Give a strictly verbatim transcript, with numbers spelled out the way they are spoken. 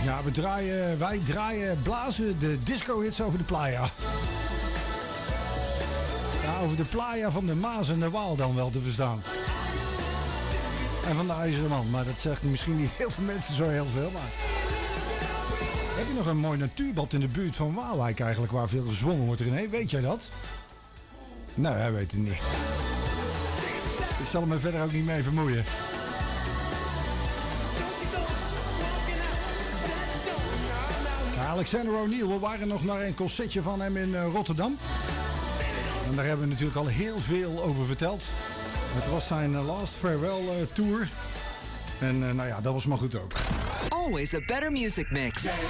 Ja, we draaien, wij draaien blazen de disco-hits over de playa. Ja, over de playa van de Maas en de Waal dan wel te verstaan. En van de IJzeren Man, maar dat zegt misschien niet heel veel mensen zo heel veel. Maar... Heb je nog een mooi natuurbad in de buurt van Waalwijk eigenlijk, waar veel gezwommen wordt, René? Weet jij dat? Nou, hij weet het niet. Ik zal hem er verder ook niet mee vermoeien. Alexander O'Neal, we waren nog naar een concertje van hem in uh, Rotterdam. En daar hebben we natuurlijk al heel veel over verteld. Het was zijn uh, Last Farewell uh, Tour. En uh, nou ja, dat was maar goed ook. Always a better music mix.